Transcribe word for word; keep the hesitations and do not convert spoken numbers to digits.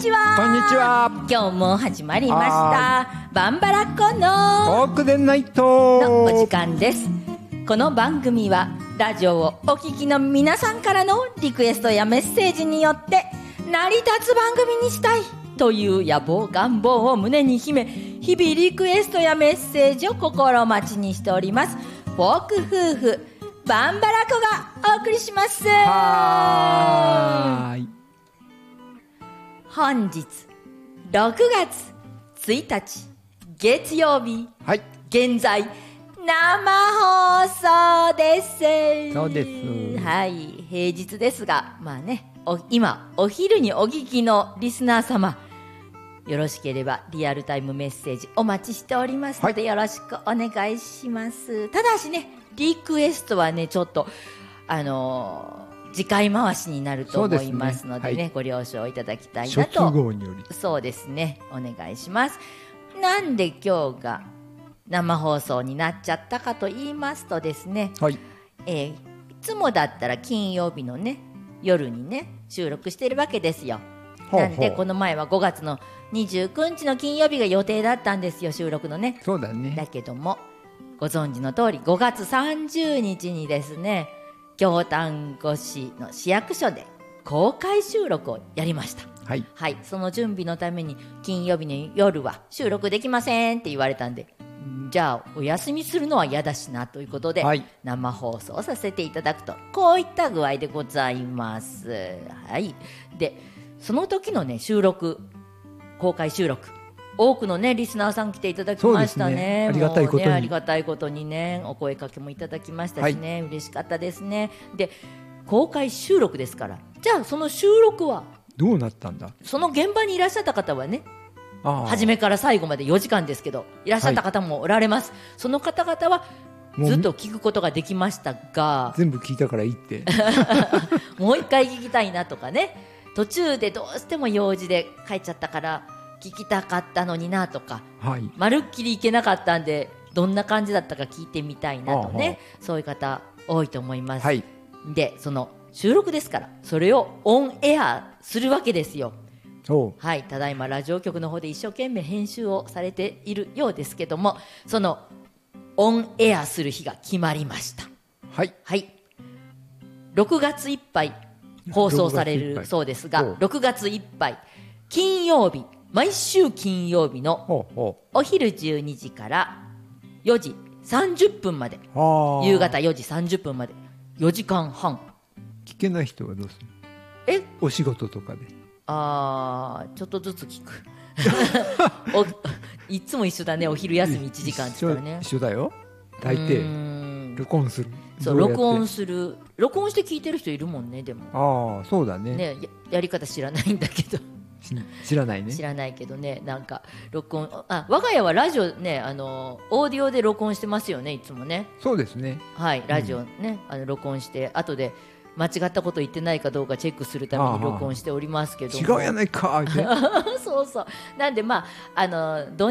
ちは。 こんにちは。 今日も始まりましたバンバラコのトークデンナイトのお時間です。この番組はラジオをお聞きの皆さんからのリクエストやメッセージによって成り立つ番組にしたいという野望願望を胸に秘め、日々リクエストやメッセージを心待ちにしておりますフォーク夫婦バンバラコがお送りします。 はーい。 本日ろくがつついたち月曜日、 はい。 現在生放送です。 そうです。 はい、平日ですが、まあね、お今お昼にお聞きのリスナー様、よろしければリアルタイムメッセージお待ちしておりますので、はい、よろしくお願いします。ただしね、リクエストはねちょっとあのー次回回しになると思いますのでね、 そうですね、はい、 ご了承いただきたいなと。 初都合によりそうですね、お願いします。なんで今日が生放送になっちゃったかと言いますとですね、 はい、 えー、いつもだったら金曜日のね夜にね収録しているわけですよ。ほうほう。なんでこの前はごがつのにじゅうくにちの金曜日が予定だったんですよ、収録のね。 そうだね。 だけどもご存知の通りごがつさんじゅうにちにですね、京丹後市の市役所で公開収録をやりました。 はい、 はい、その準備のために金曜日の夜は収録できませんって言われたんで、じゃあお休みするのは嫌だしなということで、はい、生放送させていただくと、こういった具合でございます。はい。でその時のね収録、公開収録、多くのねリスナーさん来ていただきましたね。 ね、ありがたいことに、 ね、ありがたいことにねお声かけもいただきましたしね、はい、嬉しかったですね。で公開収録ですから、じゃあその収録はどうなったんだ。 その現場にいらっしゃった方はね、初めから最後までよじかんですけどいらっしゃった方もおられます、はい、その方々はずっと聞くことができましたが、 全部聞いたからいいってもう一回聞きたいなとかね、途中でどうしても用事で帰っちゃったから聞きたかったのになとか、はい、まるっきり行けなかったんでどんな感じだったか聞いてみたいなとね、そういう方多いと思います、はい、でその収録ですからそれをオンエアするわけですよ。はい、ただいまラジオ局の方で一生懸命編集をされているようですけども、そのオンエアする日が決まりました。はい、はい、ろくがついっぱい放送されるそうですが、ろくがついっぱい金曜日、毎週金曜日のお昼じゅうにじからよじさんじゅっぷんまで、夕方よじさんじゅっぷんまでよじかんはん。 聞けない人はどうする？ えお仕事とかで。 あー、ちょっとずつ聞くおいつも一緒だね、お昼休みいちじかんって言ったらね。 一緒だよ大抵。録音する。 そう、録音する。録音して聞いてる人いるもんね。でもああ、そうだね。 ね、 や, やり方知らないんだけど知らないね。 知らないけどね、なんか録音、あ、我が家はラジオね、あのオーディオで録音してますよね、いつもね。 そうですね。 はい、ラジオね、うん、あの録音して後で間違ったこと言ってないかどうかチェックするために録音しておりますけども、 違うやないかそうそう、なんでまああの